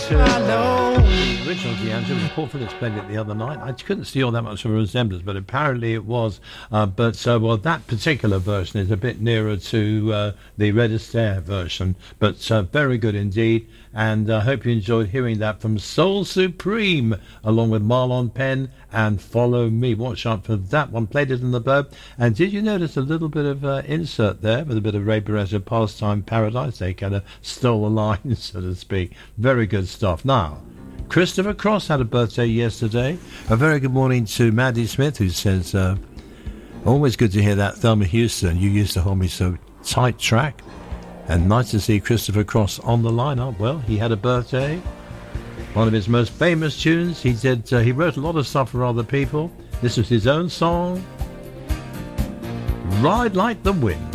to original D'Angelo. Paul Phillips played it the other night. I couldn't see all that much of a resemblance, but apparently it was. Well, that particular version is a bit nearer to the Red Astaire version, but very good indeed. And I hope you enjoyed hearing that from Soul Supreme, along with Marlon Penn and Follow Me. Watch out for that one. Played it in the Verb. And did you notice a little bit of insert there with a bit of Ray Barretto, Pastime Paradise? They kind of stole the line, so to speak. Very good stuff. Now, Christopher Cross had a birthday yesterday. A very good morning to Maddie Smith, who says, always good to hear that, Thelma Houston. You used to hold me so tight track. And nice to see Christopher Cross on the lineup. Well, he had a birthday. One of his most famous tunes. He said he wrote a lot of stuff for other people. This was his own song, Ride Like the Wind.